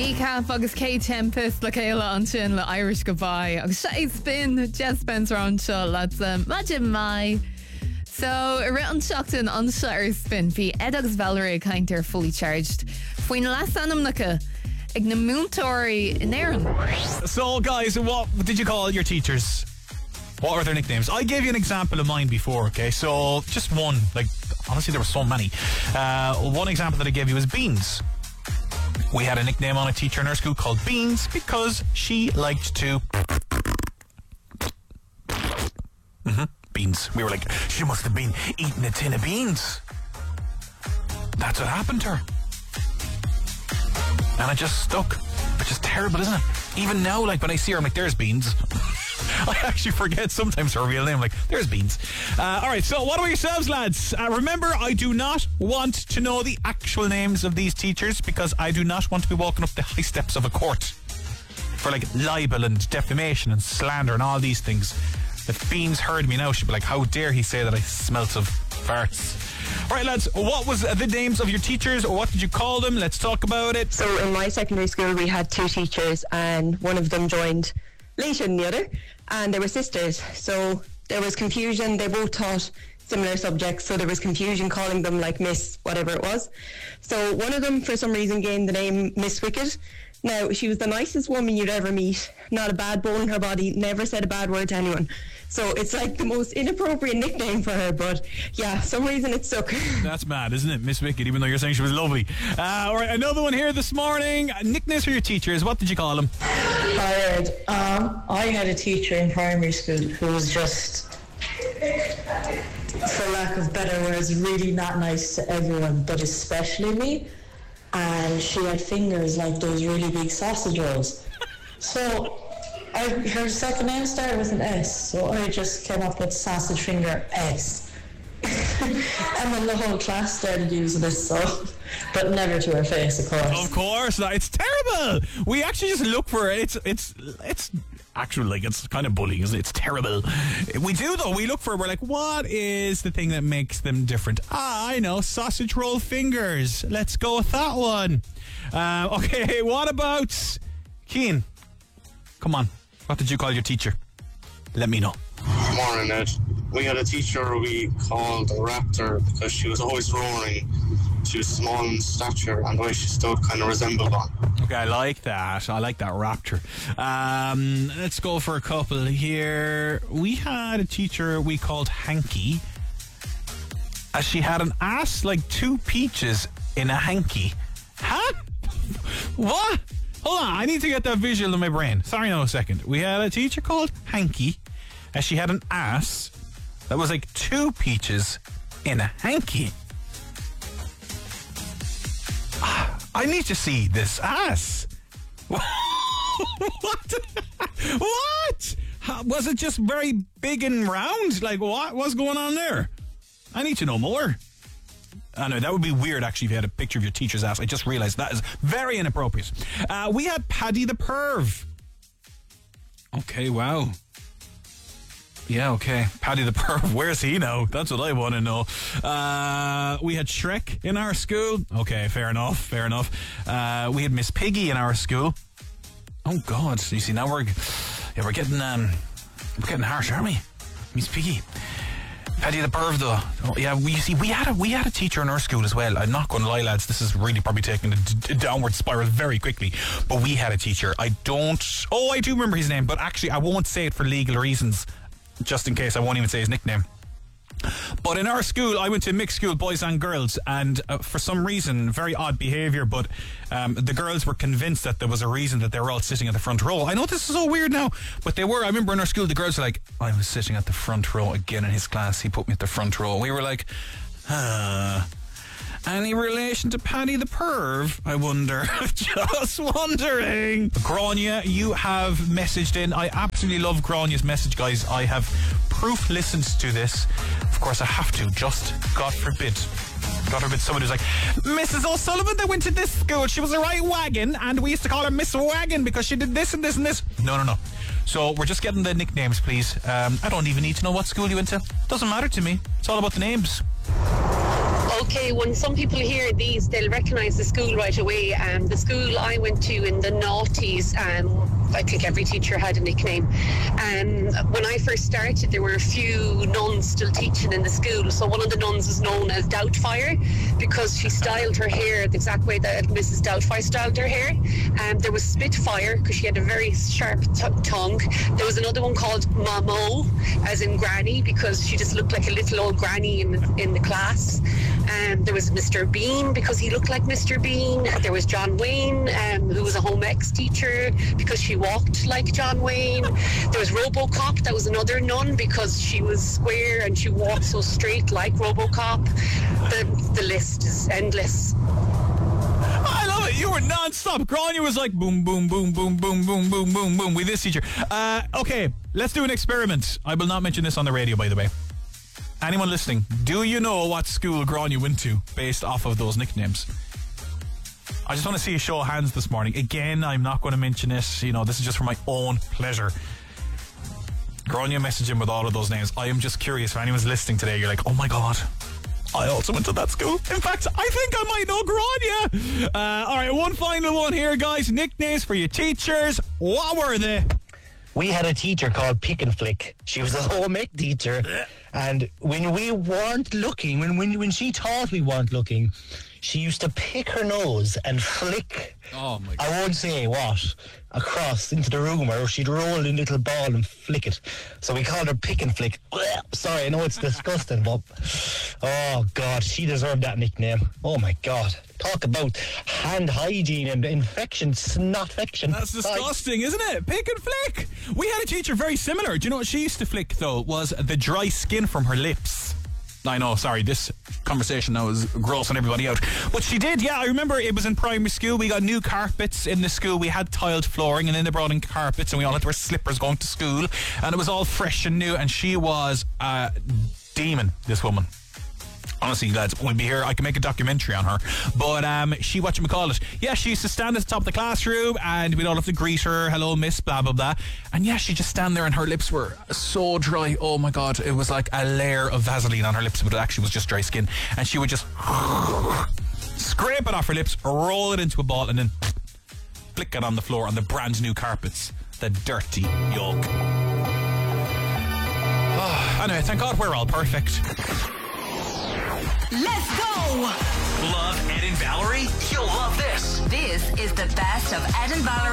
Kneecap agus Kate Tempest le céile an sin le Irish Goodbye agus sé spin Jess Spencer an seo lads Imagine Mai. So I ri an seachtain an seo ar spin bhí Ed agus Valerie kaintar fully charged faoin las anamnacha ag na múntóirí in éireann. So guys, what did you call your teachers? What are their nicknames? I gave you an example of mine before, okay? So just one, like honestly there were so many. One example that I gave you was Beans. We had a nickname on a teacher in our school called Beans because she liked to beans. We were like, she must have been eating a tin of beans. That's what happened to her. And it just stuck. Which is terrible, isn't it? Even now, like when I see her, I'm like, there's Beans. I actually forget sometimes her real name. Like, there's Beans. Alright, so what about yourselves, lads? Remember, I do not want to know the actual names of these teachers because I do not want to be walking up the high steps of a court for like libel and defamation and slander and all these things. If Beans heard me now, she'd be like, how dare he say that I smelt of farts. Alright lads, what was the names of your teachers or what did you call them? Let's talk about it. So in my secondary school we had two teachers and one of them joined later than the other and they were sisters, so there was confusion. They both taught similar subjects, so there was confusion calling them like Miss whatever it was. So one of them for some reason gained the name Miss Wicked. Now, she was the nicest woman you'd ever meet, not a bad bone in her body, never said a bad word to anyone. So it's like the most inappropriate nickname for her, but yeah, some reason it stuck. That's mad, isn't it? Miss Wicked, even though you're saying she was lovely. Alright, another one here this morning. Nicknames for your teachers, what did you call them? Hi Ed, I had a teacher in primary school who was just, for lack of better words, really not nice to everyone, but especially me. And she had fingers like those really big sausage rolls. So her second name started with an S, so I just came up with Sausage Finger S. And then the whole class started using it, so, but never to her face, of course. Of course, it's terrible. We actually just look for it. It's actually like it's kind of bullying, isn't it? It's terrible. We do though. We look for. We're like, what is the thing that makes them different? I know, sausage roll fingers. Let's go with that one. Okay, what about Cian? Come on. What did you call your teacher? Let me know. Morning, Ed. We had a teacher we called a raptor because she was always roaring. She was small in stature and the way she stood kind of resembled one. Okay, I like that. I like that raptor. Let's go for a couple here. We had a teacher we called Hanky. As she had an ass like two peaches in a hanky. Huh? What? Hold on, I need to get that visual in my brain. Sorry, no, a second. We had a teacher called Hanky. As she had an ass that was like two peaches in a hanky. I need to see this ass. What? What? Was it just very big and round? Like, what was going on there? I need to know more. I know, that would be weird actually if you had a picture of your teacher's ass. I just realised that is very inappropriate. We had Paddy the Perv. Okay, wow. Yeah, okay. Paddy the Perv, where's he now? That's what I want to know. We had Shrek in our school. Okay, fair enough. We had Miss Piggy in our school. Oh God, you see now we're getting harsh, aren't we? Miss Piggy. Paddy the Perv though. Oh, yeah, we had a teacher in our school as well. I'm not going to lie, lads, this is really probably taking a downward spiral very quickly. But we had a teacher. I do remember his name, but actually I won't say it for legal reasons. Just in case, I won't even say his nickname. But in our school, I went to a mixed school, boys and girls, and for some reason, very odd behaviour, but the girls were convinced that there was a reason that they were all sitting at the front row. I know this is so weird now, but they were. I remember in our school, the girls were like, I was sitting at the front row again in his class, he put me at the front row. We were like, any relation to Paddy the Perv, I wonder? Just wondering. Grania, you have messaged in. I absolutely love Grania's message, guys. I have proof listened to this. Of course I have to, just God forbid someone who's like, Mrs. O'Sullivan that went to this school, she was a right wagon and we used to call her Miss Wagon because she did this and this and this. No. So we're just getting the nicknames, please. I don't even need to know what school you went to. Doesn't matter to me. It's all about the names. Okay, when some people hear these, they'll recognise the school right away. The school I went to in the noughties, I think every teacher had a nickname. When I first started, there were a few nuns still teaching in the school. So one of the nuns was known as Doubtfire because she styled her hair the exact way that Mrs. Doubtfire styled her hair. There was Spitfire because she had a very sharp tongue. There was another one called Mamo, as in Granny, because she just looked like a little old granny in the class. There was Mr. Bean because he looked like Mr. Bean. There was John Wayne, who was a home ec teacher because she walked like John Wayne. There was Robocop, that was another nun because she was square and she walked so straight like Robocop. The list is endless. I love it. You were non-stop. Grania was like boom, boom, boom, boom, boom, boom, boom, boom, boom with this teacher. Okay, let's do an experiment. I will not mention this on the radio, by the way. Anyone listening, do you know what school Grania went to based off of those nicknames? I just want to see a show of hands this morning. Again, I'm not going to mention it. You know, this is just for my own pleasure. Grania messaged him with all of those names. I am just curious if anyone's listening today. You're like, oh my God, I also went to that school. In fact, I think I might know Grania. All right, one final one here, guys. Nicknames for your teachers. What were they? We had a teacher called Pick and Flick. She was a home ec teacher. And when we weren't looking, when she thought we weren't looking, she used to pick her nose and flick. Oh my God. I won't say what, across into the room, or she'd roll in a little ball and flick it. So we called her Pick and Flick. Sorry, I know it's disgusting, but oh God, she deserved that nickname. Oh my God. Talk about hand hygiene and infection, snotfection. That's disgusting, isn't it? Pick and flick. We had a teacher very similar. Do you know what she used to flick, though? Was the dry skin from her lips. I know, sorry, this conversation now is grossing everybody out. But she did, yeah, I remember it was in primary school. We got new carpets in the school. We had tiled flooring, and then they brought in carpets, and we all had to wear slippers going to school. And it was all fresh and new, and she was a demon, this woman. Honestly, lads, we'll be here. I can make a documentary on her. But she, whatchamacallit, yeah, she used to stand at the top of the classroom and we'd all have to greet her, hello miss, blah, blah, blah. And yeah, she'd just stand there and her lips were so dry. Oh my God, it was like a layer of Vaseline on her lips, but it actually was just dry skin. And she would just scrape it off her lips, roll it into a ball, and then flick it on the floor on the brand new carpets. The dirty yolk. Oh, anyway, thank God we're all perfect. Let's go! Love Ed and Valerie? You'll love this. This is the best of Ed and Valerie.